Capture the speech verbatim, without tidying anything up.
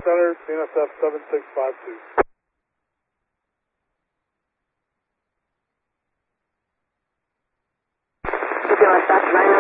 Center, C N S F seven six five two. C N S F nine